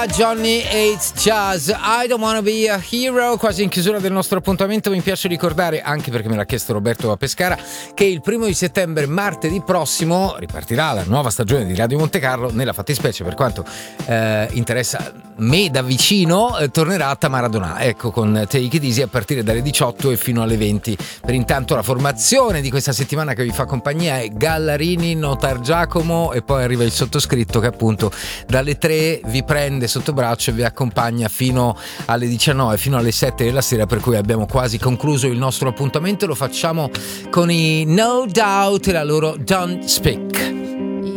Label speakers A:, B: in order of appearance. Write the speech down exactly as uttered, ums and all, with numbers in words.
A: era Johnny Hates Jazz, I Don't Wanna Be a Hero. Quasi in chiusura del nostro appuntamento mi piace ricordare, anche perché me l'ha chiesto Roberto a Pescara, che il primo di settembre, martedì prossimo, ripartirà la nuova stagione di Radio Montecarlo. Nella fattispecie, per quanto eh, interessa me da vicino, eh, tornerà Tamara Donà, ecco, con Take It Easy a partire dalle diciotto e fino alle venti. Per intanto la formazione di questa settimana che vi fa compagnia è Gallarini, Notar Giacomo, e poi arriva il sottoscritto che appunto dalle tre vi prende sotto braccio e vi accompagna fino alle diciannove, fino alle sette della sera, per cui abbiamo quasi concluso il nostro appuntamento. Lo facciamo con i No Doubt e la loro Don't Speak.